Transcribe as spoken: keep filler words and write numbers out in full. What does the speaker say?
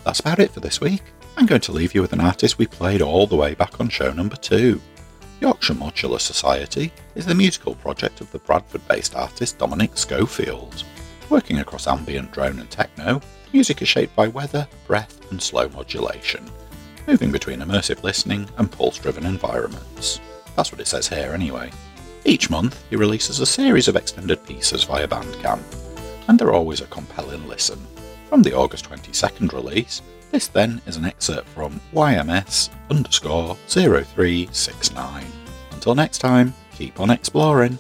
that's about it for this week. I'm going to leave you with an artist we played all the way back on show number two. Yorkshire Modular Society is the musical project of the Bradford-based artist Dominic Schofield. Working across ambient, drone and techno, music is shaped by weather, breath and slow modulation, moving between immersive listening and pulse-driven environments. That's what it says here anyway. Each month he releases a series of extended pieces via Bandcamp, and they're always a compelling listen. From the August twenty-second release, this then is an excerpt from Y M S underscore zero three six nine. Until next time, keep on exploring.